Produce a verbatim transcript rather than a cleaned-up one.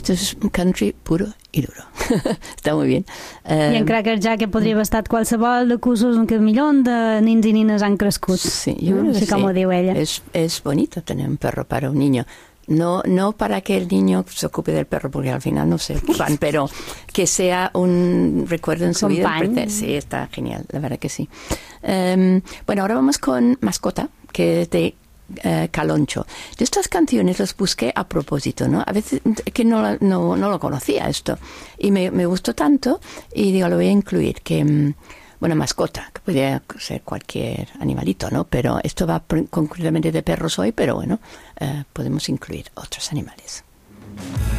Esto es un country puro i duro. Està molt bé. Uh, I en Cracker Jack que podria haver estat qualsevol de cursos en què millor de nins i nines han crescut. Sí, jo no? Així sí. com ho diu ella. Es, es bonito tener un perro para un niño. No, no para que el niño se ocupe del perro, porque al final no se ocupan, pero que sea un recuerdo en su vida. Sí, está genial, la verdad que sí. Um, bueno, ahora vamos con Mascota, que es de uh, Caloncho. De estas canciones las busqué a propósito, ¿no? A veces que no, no, no lo conocía esto. Y me, me gustó tanto, y digo, lo voy a incluir, que... Um, bueno, mascota, que podría ser cualquier animalito, ¿no? Pero esto va concretamente de perros hoy, pero bueno, eh, podemos incluir otros animales.